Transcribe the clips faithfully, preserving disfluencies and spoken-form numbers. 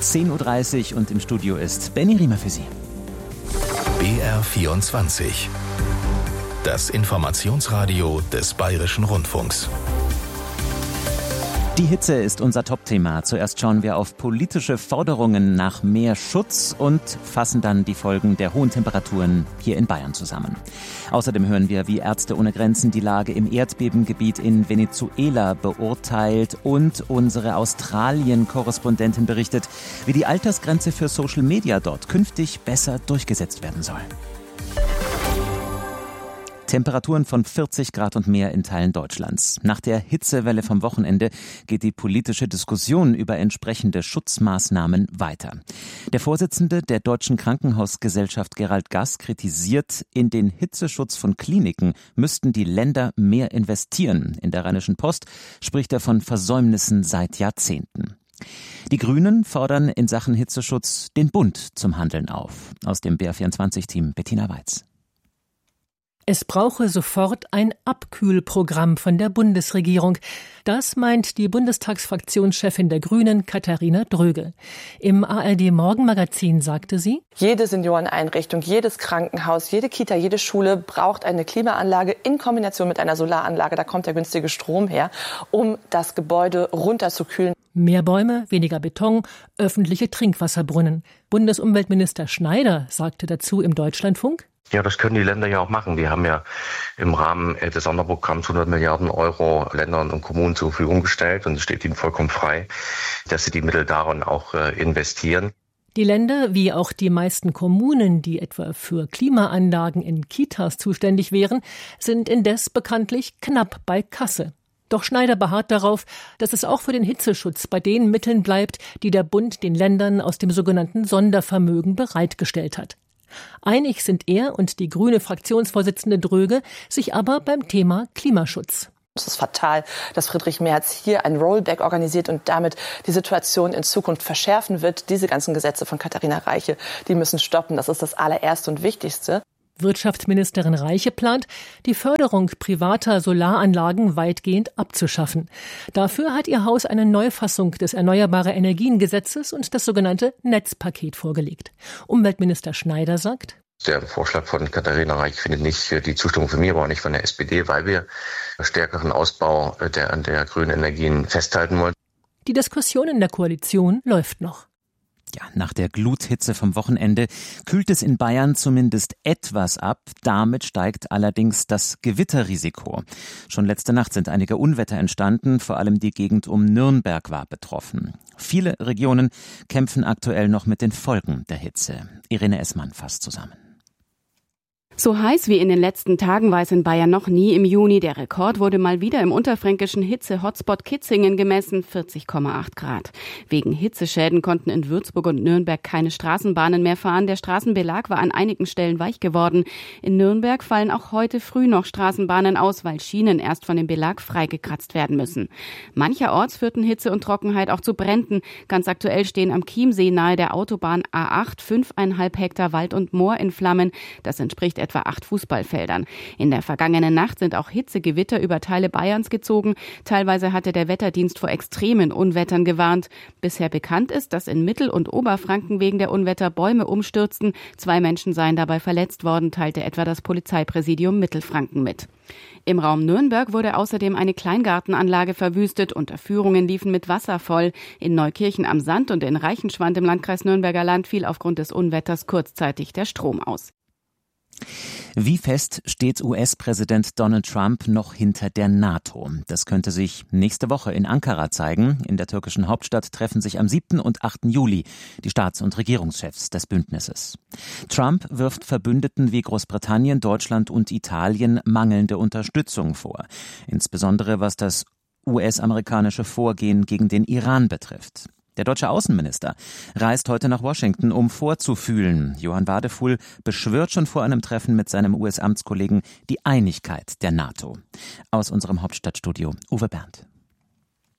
zehn Uhr dreißig und im Studio ist Benny Riemer für Sie. B R vierundzwanzig. Das Informationsradio des Bayerischen Rundfunks. Die Hitze ist unser Top-Thema. Zuerst schauen wir auf politische Forderungen nach mehr Schutz und fassen dann die Folgen der hohen Temperaturen hier in Bayern zusammen. Außerdem hören wir, wie Ärzte ohne Grenzen die Lage im Erdbebengebiet in Venezuela beurteilt und unsere Australien-Korrespondentin berichtet, wie die Altersgrenze für Social Media dort künftig besser durchgesetzt werden soll. Temperaturen von vierzig Grad und mehr in Teilen Deutschlands. Nach der Hitzewelle vom Wochenende geht die politische Diskussion über entsprechende Schutzmaßnahmen weiter. Der Vorsitzende der Deutschen Krankenhausgesellschaft Gerald Gass kritisiert, in den Hitzeschutz von Kliniken müssten die Länder mehr investieren. In der Rheinischen Post spricht er von Versäumnissen seit Jahrzehnten. Die Grünen fordern in Sachen Hitzeschutz den Bund zum Handeln auf. Aus dem B R vierundzwanzig-Team Bettina Weiz. Es brauche sofort ein Abkühlprogramm von der Bundesregierung. Das meint die Bundestagsfraktionschefin der Grünen, Katharina Dröge. Im A R D-Morgenmagazin sagte sie: Jede Senioreneinrichtung, jedes Krankenhaus, jede Kita, jede Schule braucht eine Klimaanlage in Kombination mit einer Solaranlage. Da kommt der günstige Strom her, um das Gebäude runterzukühlen. Mehr Bäume, weniger Beton, öffentliche Trinkwasserbrunnen. Bundesumweltminister Schneider sagte dazu im Deutschlandfunk: Ja, das können die Länder ja auch machen. Wir haben ja im Rahmen des Sonderprogramms hundert Milliarden Euro Ländern und Kommunen zur Verfügung gestellt und es steht ihnen vollkommen frei, dass sie die Mittel darin auch investieren. Die Länder, wie auch die meisten Kommunen, die etwa für Klimaanlagen in Kitas zuständig wären, sind indes bekanntlich knapp bei Kasse. Doch Schneider beharrt darauf, dass es auch für den Hitzeschutz bei den Mitteln bleibt, die der Bund den Ländern aus dem sogenannten Sondervermögen bereitgestellt hat. Einig sind er und die grüne Fraktionsvorsitzende Dröge sich aber beim Thema Klimaschutz. Es ist fatal, dass Friedrich Merz hier ein Rollback organisiert und damit die Situation in Zukunft verschärfen wird. Diese ganzen Gesetze von Katharina Reiche, die müssen stoppen. Das ist das allererste und Wichtigste. Wirtschaftsministerin Reiche plant, die Förderung privater Solaranlagen weitgehend abzuschaffen. Dafür hat ihr Haus eine Neufassung des Erneuerbare-Energien-Gesetzes und das sogenannte Netzpaket vorgelegt. Umweltminister Schneider sagt: Der Vorschlag von Katharina Reiche findet nicht die Zustimmung von mir, aber auch nicht von der S P D, weil wir stärkeren Ausbau der, der grünen Energien festhalten wollen. Die Diskussion in der Koalition läuft noch. Ja, nach der Gluthitze vom Wochenende kühlt es in Bayern zumindest etwas ab. Damit steigt allerdings das Gewitterrisiko. Schon letzte Nacht sind einige Unwetter entstanden, vor allem die Gegend um Nürnberg war betroffen. Viele Regionen kämpfen aktuell noch mit den Folgen der Hitze. Irene Essmann fasst zusammen. So heiß wie in den letzten Tagen war es in Bayern noch nie im Juni. Der Rekord wurde mal wieder im unterfränkischen Hitze-Hotspot Kitzingen gemessen, vierzig Komma acht Grad. Wegen Hitzeschäden konnten in Würzburg und Nürnberg keine Straßenbahnen mehr fahren. Der Straßenbelag war an einigen Stellen weich geworden. In Nürnberg fallen auch heute früh noch Straßenbahnen aus, weil Schienen erst von dem Belag freigekratzt werden müssen. Mancherorts führten Hitze und Trockenheit auch zu Bränden. Ganz aktuell stehen am Chiemsee nahe der Autobahn A acht fünfeinhalb Hektar Wald und Moor in Flammen. Das entspricht etwa acht Fußballfeldern. In der vergangenen Nacht sind auch Hitzegewitter über Teile Bayerns gezogen. Teilweise hatte der Wetterdienst vor extremen Unwettern gewarnt. Bisher bekannt ist, dass in Mittel- und Oberfranken wegen der Unwetter Bäume umstürzten. Zwei Menschen seien dabei verletzt worden, teilte etwa das Polizeipräsidium Mittelfranken mit. Im Raum Nürnberg wurde außerdem eine Kleingartenanlage verwüstet. Unterführungen liefen mit Wasser voll. In Neukirchen am Sand und in Reichenschwand im Landkreis Nürnberger Land fiel aufgrund des Unwetters kurzzeitig der Strom aus. Wie fest steht U S-Präsident Donald Trump noch hinter der NATO? Das könnte sich nächste Woche in Ankara zeigen. In der türkischen Hauptstadt treffen sich am siebten und achten Juli die Staats- und Regierungschefs des Bündnisses. Trump wirft Verbündeten wie Großbritannien, Deutschland und Italien mangelnde Unterstützung vor. Insbesondere was das U S-amerikanische Vorgehen gegen den Iran betrifft. Der deutsche Außenminister reist heute nach Washington, um vorzufühlen. Johann Wadefuhl beschwört schon vor einem Treffen mit seinem U S-Amtskollegen die Einigkeit der NATO. Aus unserem Hauptstadtstudio Uwe Berndt.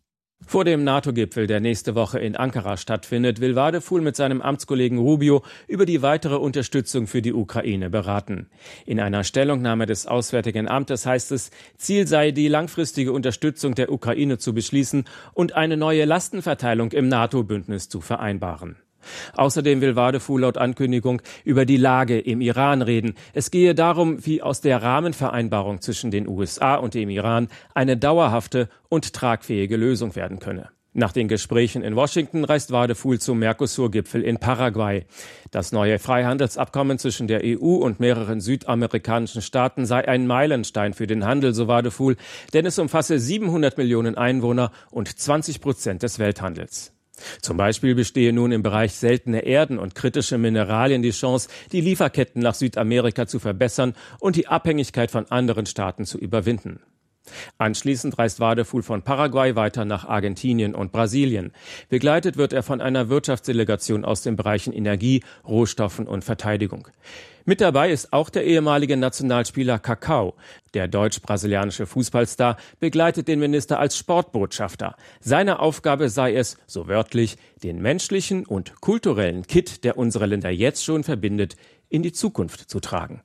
Vor dem NATO-Gipfel, der nächste Woche in Ankara stattfindet, will Wadefuhl mit seinem Amtskollegen Rubio über die weitere Unterstützung für die Ukraine beraten. In einer Stellungnahme des Auswärtigen Amtes heißt es, Ziel sei, die langfristige Unterstützung der Ukraine zu beschließen und eine neue Lastenverteilung im NATO-Bündnis zu vereinbaren. Außerdem will Wadefuhl laut Ankündigung über die Lage im Iran reden. Es gehe darum, wie aus der Rahmenvereinbarung zwischen den U S A und dem Iran eine dauerhafte und tragfähige Lösung werden könne. Nach den Gesprächen in Washington reist Wadefuhl zum Mercosur-Gipfel in Paraguay. Das neue Freihandelsabkommen zwischen der E U und mehreren südamerikanischen Staaten sei ein Meilenstein für den Handel, so Wadefuhl, denn es umfasse siebenhundert Millionen Einwohner und zwanzig Prozent des Welthandels. Zum Beispiel bestehe nun im Bereich seltene Erden und kritische Mineralien die Chance, die Lieferketten nach Südamerika zu verbessern und die Abhängigkeit von anderen Staaten zu überwinden. Anschließend reist Wadefuhl von Paraguay weiter nach Argentinien und Brasilien. Begleitet wird er von einer Wirtschaftsdelegation aus den Bereichen Energie, Rohstoffen und Verteidigung. Mit dabei ist auch der ehemalige Nationalspieler Kaká. Der deutsch-brasilianische Fußballstar begleitet den Minister als Sportbotschafter. Seine Aufgabe sei es, so wörtlich, den menschlichen und kulturellen Kitt, der unsere Länder jetzt schon verbindet, in die Zukunft zu tragen.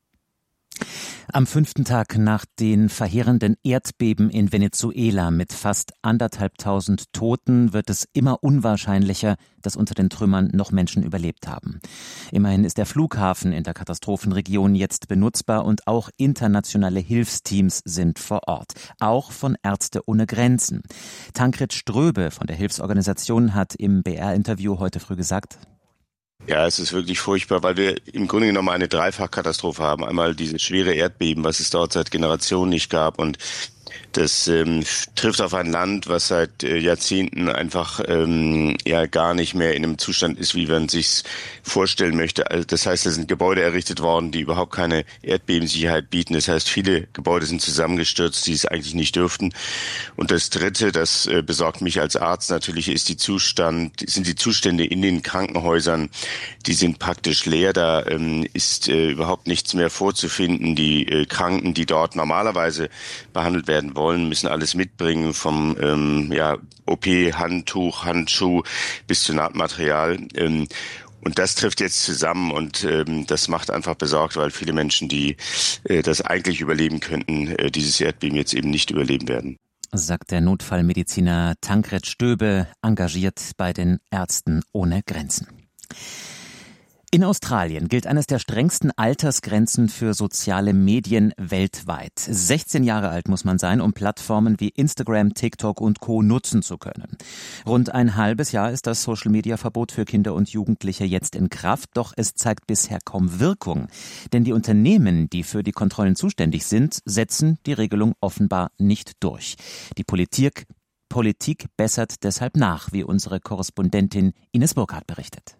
Am fünften Tag nach den verheerenden Erdbeben in Venezuela mit fast anderthalbtausend Toten wird es immer unwahrscheinlicher, dass unter den Trümmern noch Menschen überlebt haben. Immerhin ist der Flughafen in der Katastrophenregion jetzt benutzbar und auch internationale Hilfsteams sind vor Ort, auch von Ärzte ohne Grenzen. Tancred Ströbe von der Hilfsorganisation hat im B R-Interview heute früh gesagt: Ja, es ist wirklich furchtbar, weil wir im Grunde genommen eine Dreifachkatastrophe haben. Einmal dieses schwere Erdbeben, was es dort seit Generationen nicht gab, und das ähm, trifft auf ein Land, was seit äh, Jahrzehnten einfach ähm, ja gar nicht mehr in einem Zustand ist, wie man sich's vorstellen möchte. Also das heißt, es sind Gebäude errichtet worden, die überhaupt keine Erdbebensicherheit bieten. Das heißt, viele Gebäude sind zusammengestürzt, die es eigentlich nicht dürften. Und das Dritte, das äh, besorgt mich als Arzt natürlich, ist die Zustand, sind die Zustände in den Krankenhäusern. Die sind praktisch leer. Da ähm, ist äh, überhaupt nichts mehr vorzufinden. Die äh, Kranken, die dort normalerweise behandelt werden wollen, müssen alles mitbringen, vom ähm, ja, O P-Handtuch, Handschuh bis zu Nahtmaterial. Ähm, und das trifft jetzt zusammen und ähm, das macht einfach besorgt, weil viele Menschen, die äh, das eigentlich überleben könnten, äh, dieses Erdbeben jetzt eben nicht überleben werden. Sagt der Notfallmediziner Tancred Ströbe, engagiert bei den Ärzten ohne Grenzen. In Australien gilt eines der strengsten Altersgrenzen für soziale Medien weltweit. sechzehn Jahre alt muss man sein, um Plattformen wie Instagram, TikTok und Co. nutzen zu können. Rund ein halbes Jahr ist das Social-Media-Verbot für Kinder und Jugendliche jetzt in Kraft, doch es zeigt bisher kaum Wirkung. Denn die Unternehmen, die für die Kontrollen zuständig sind, setzen die Regelung offenbar nicht durch. Die Politik, Politik bessert deshalb nach, wie unsere Korrespondentin Ines Burkhardt berichtet.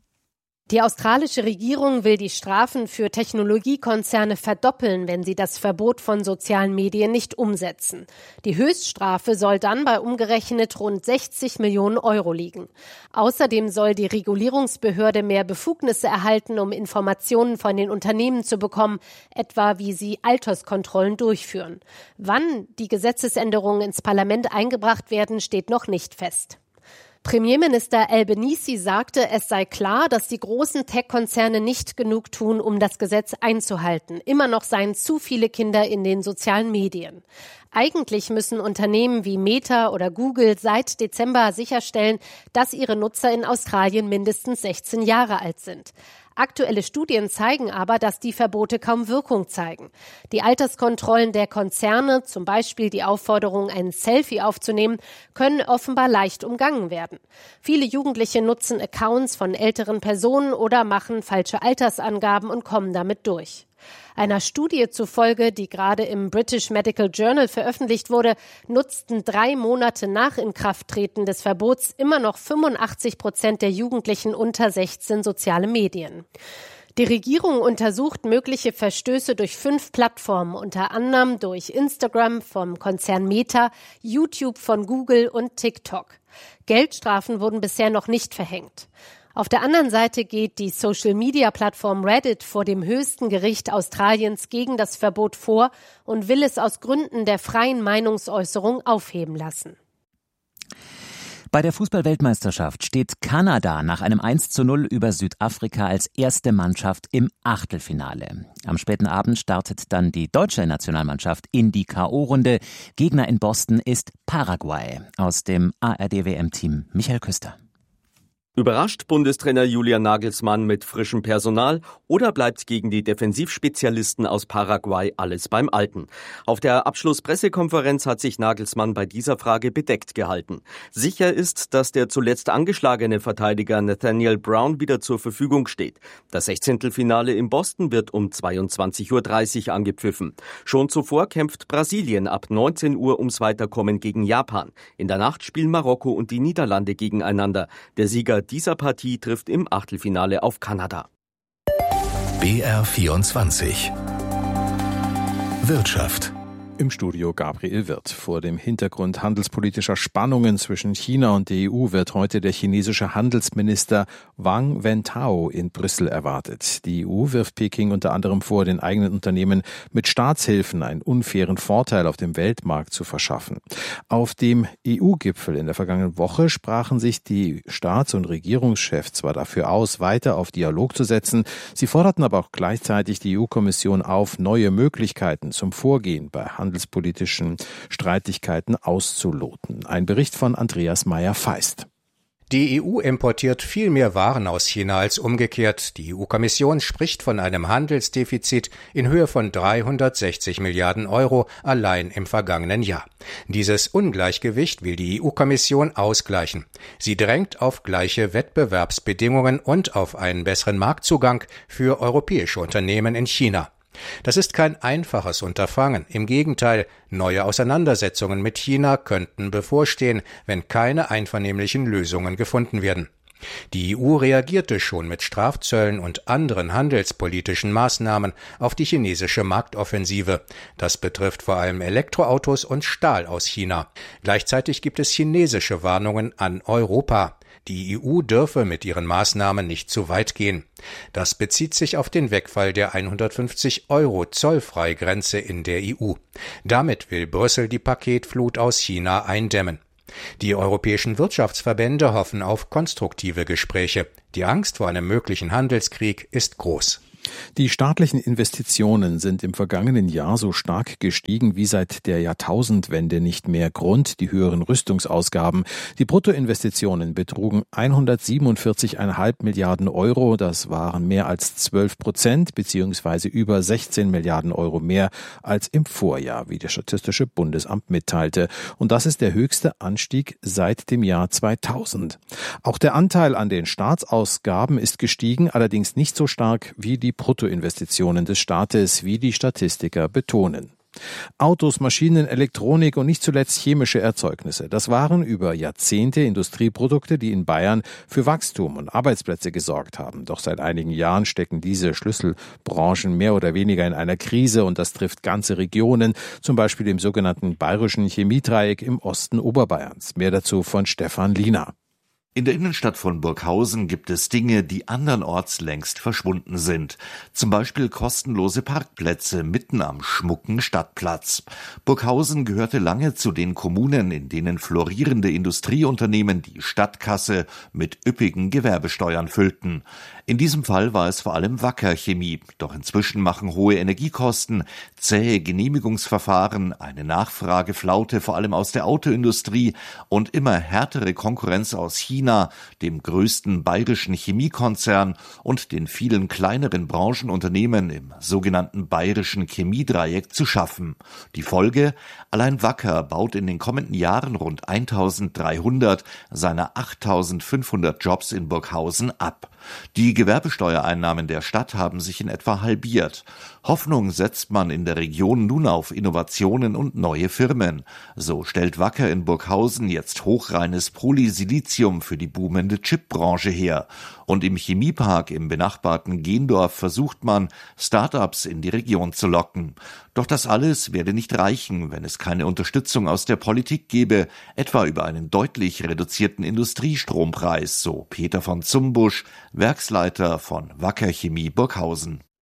Die australische Regierung will die Strafen für Technologiekonzerne verdoppeln, wenn sie das Verbot von sozialen Medien nicht umsetzen. Die Höchststrafe soll dann bei umgerechnet rund sechzig Millionen Euro liegen. Außerdem soll die Regulierungsbehörde mehr Befugnisse erhalten, um Informationen von den Unternehmen zu bekommen, etwa wie sie Alterskontrollen durchführen. Wann die Gesetzesänderungen ins Parlament eingebracht werden, steht noch nicht fest. Premierminister Albanese sagte, es sei klar, dass die großen Tech-Konzerne nicht genug tun, um das Gesetz einzuhalten. Immer noch seien zu viele Kinder in den sozialen Medien. Eigentlich müssen Unternehmen wie Meta oder Google seit Dezember sicherstellen, dass ihre Nutzer in Australien mindestens sechzehn Jahre alt sind. Aktuelle Studien zeigen aber, dass die Verbote kaum Wirkung zeigen. Die Alterskontrollen der Konzerne, zum Beispiel die Aufforderung, ein Selfie aufzunehmen, können offenbar leicht umgangen werden. Viele Jugendliche nutzen Accounts von älteren Personen oder machen falsche Altersangaben und kommen damit durch. Einer Studie zufolge, die gerade im British Medical Journal veröffentlicht wurde, nutzten drei Monate nach Inkrafttreten des Verbots immer noch fünfundachtzig Prozent der Jugendlichen unter sechzehn soziale Medien. Die Regierung untersucht mögliche Verstöße durch fünf Plattformen, unter anderem durch Instagram vom Konzern Meta, YouTube von Google und TikTok. Geldstrafen wurden bisher noch nicht verhängt. Auf der anderen Seite geht die Social-Media-Plattform Reddit vor dem höchsten Gericht Australiens gegen das Verbot vor und will es aus Gründen der freien Meinungsäußerung aufheben lassen. Bei der Fußball-Weltmeisterschaft steht Kanada nach einem eins zu null über Südafrika als erste Mannschaft im Achtelfinale. Am späten Abend startet dann die deutsche Nationalmannschaft in die K O-Runde. Gegner in Boston ist Paraguay. Aus dem A R D W M-Team Michael Küster. Überrascht Bundestrainer Julian Nagelsmann mit frischem Personal oder bleibt gegen die Defensivspezialisten aus Paraguay alles beim Alten? Auf der Abschlusspressekonferenz hat sich Nagelsmann bei dieser Frage bedeckt gehalten. Sicher ist, dass der zuletzt angeschlagene Verteidiger Nathaniel Brown wieder zur Verfügung steht. Das Sechzehntelfinale in Boston wird um zweiundzwanzig Uhr dreißig angepfiffen. Schon zuvor kämpft Brasilien ab neunzehn Uhr ums Weiterkommen gegen Japan. In der Nacht spielen Marokko und die Niederlande gegeneinander. Der Sieger dieser Partie trifft im Achtelfinale auf Kanada. B R vierundzwanzig Wirtschaft. Im Studio Gabriel Wirth. Vor dem Hintergrund handelspolitischer Spannungen zwischen China und der E U wird heute der chinesische Handelsminister Wang Wentao in Brüssel erwartet. Die E U wirft Peking unter anderem vor, den eigenen Unternehmen mit Staatshilfen einen unfairen Vorteil auf dem Weltmarkt zu verschaffen. Auf dem E U-Gipfel in der vergangenen Woche sprachen sich die Staats- und Regierungschefs zwar dafür aus, weiter auf Dialog zu setzen, sie forderten aber auch gleichzeitig die E U-Kommission auf, neue Möglichkeiten zum Vorgehen bei handelspolitischen Streitigkeiten auszuloten. Ein Bericht von Andreas Meyer-Feist. Die E U importiert viel mehr Waren aus China als umgekehrt. Die E U-Kommission spricht von einem Handelsdefizit in Höhe von dreihundertsechzig Milliarden Euro allein im vergangenen Jahr. Dieses Ungleichgewicht will die E U-Kommission ausgleichen. Sie drängt auf gleiche Wettbewerbsbedingungen und auf einen besseren Marktzugang für europäische Unternehmen in China. Das ist kein einfaches Unterfangen. Im Gegenteil, neue Auseinandersetzungen mit China könnten bevorstehen, wenn keine einvernehmlichen Lösungen gefunden werden. Die E U reagierte schon mit Strafzöllen und anderen handelspolitischen Maßnahmen auf die chinesische Marktoffensive. Das betrifft vor allem Elektroautos und Stahl aus China. Gleichzeitig gibt es chinesische Warnungen an Europa. Die E U dürfe mit ihren Maßnahmen nicht zu weit gehen. Das bezieht sich auf den Wegfall der hundertfünfzig Euro Zollfreigrenze in der E U. Damit will Brüssel die Paketflut aus China eindämmen. Die europäischen Wirtschaftsverbände hoffen auf konstruktive Gespräche. Die Angst vor einem möglichen Handelskrieg ist groß. Die staatlichen Investitionen sind im vergangenen Jahr so stark gestiegen wie seit der Jahrtausendwende nicht mehr. Grund die höheren Rüstungsausgaben. Die Bruttoinvestitionen betrugen hundertsiebenundvierzig Komma fünf Milliarden Euro. Das waren mehr als zwölf Prozent beziehungsweise über sechzehn Milliarden Euro mehr als im Vorjahr, wie das Statistische Bundesamt mitteilte. Und das ist der höchste Anstieg seit dem Jahr zweitausend. Auch der Anteil an den Staatsausgaben ist gestiegen, allerdings nicht so stark wie die Bruttoinvestitionen des Staates, wie die Statistiker betonen. Autos, Maschinen, Elektronik und nicht zuletzt chemische Erzeugnisse. Das waren über Jahrzehnte Industrieprodukte, die in Bayern für Wachstum und Arbeitsplätze gesorgt haben. Doch seit einigen Jahren stecken diese Schlüsselbranchen mehr oder weniger in einer Krise und das trifft ganze Regionen, zum Beispiel im sogenannten Bayerischen Chemiedreieck im Osten Oberbayerns. Mehr dazu von Stefan Liener. In der Innenstadt von Burghausen gibt es Dinge, die andernorts längst verschwunden sind. Zum Beispiel kostenlose Parkplätze mitten am schmucken Stadtplatz. Burghausen gehörte lange zu den Kommunen, in denen florierende Industrieunternehmen die Stadtkasse mit üppigen Gewerbesteuern füllten. In diesem Fall war es vor allem Wacker Chemie. Doch inzwischen machen hohe Energiekosten, zähe Genehmigungsverfahren, eine Nachfrageflaute vor allem aus der Autoindustrie und immer härtere Konkurrenz aus China, dem größten bayerischen Chemiekonzern und den vielen kleineren Branchenunternehmen im sogenannten Bayerischen Chemiedreieck zu schaffen. Die Folge? Allein Wacker baut in den kommenden Jahren rund eintausenddreihundert seiner achttausendfünfhundert Jobs in Burghausen ab. Die Gewerbesteuereinnahmen der Stadt haben sich in etwa halbiert. Hoffnung setzt man in der Region nun auf Innovationen und neue Firmen. So stellt Wacker in Burghausen jetzt hochreines Polysilizium für die boomende Chipbranche her. Und im Chemiepark im benachbarten Gendorf versucht man, Start-ups in die Region zu locken. Doch das alles werde nicht reichen, wenn es keine Unterstützung aus der Politik gäbe, etwa über einen deutlich reduzierten Industriestrompreis, so Peter von Zumbusch, Werksleiter von Wacker Chemie Burghausen.